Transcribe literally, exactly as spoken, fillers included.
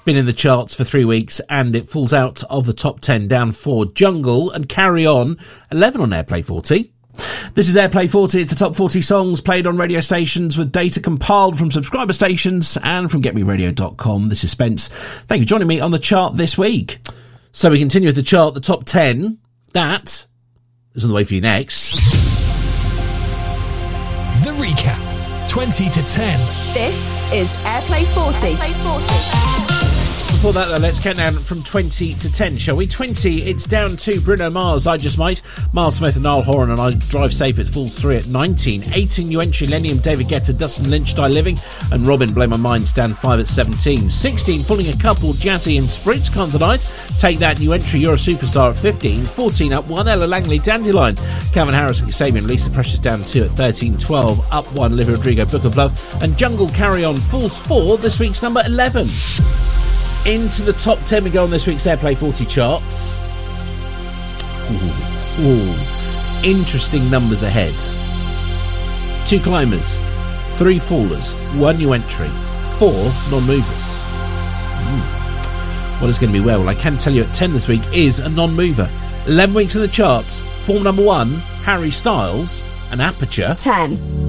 been in the charts for three weeks and it falls out of the top ten, down four. Jungle and Carry On, eleven on Airplay forty. This is Airplay forty. It's the top forty songs played on radio stations with data compiled from subscriber stations and from get me radio dot com. This is Spence. Thank you for joining me on the chart this week. So we continue with the chart, the top ten. That is on the way for you next. The recap, twenty to ten. This is Airplay forty. Airplay forty. Before that, though, let's count down from twenty to ten, shall we? twenty, it's down to Bruno Mars, I Just Might. Miles Smith and Niall Horan and I Drive Safe, it falls three at nineteen. eighteen, new entry, Lenny and David Guetta, Dustin Lynch, Die Living. And Robin, Blow My Mind, stand five at seventeen. sixteen, falling a couple, Jazzy and Spritz, Can't Deny It. Take That, new entry, You're a Superstar at fifteen. fourteen, up one, Ella Langley, Dandelion. Calvin Harris and Kasabian, Lisa Precious, down two at thirteen. twelve, up one, Olivia Rodrigo, Book of Love. And Jungle, Carry On, falls four, this week's number eleven. Into the top ten we go on this week's Airplay forty charts. Ooh. Ooh. Interesting numbers ahead. Two climbers, three fallers, one new entry, four non-movers. Mm. What is going to be well? Well, I can tell you at ten this week is a non-mover. eleven weeks in the charts. Form number one, Harry Styles and Aperture. ten.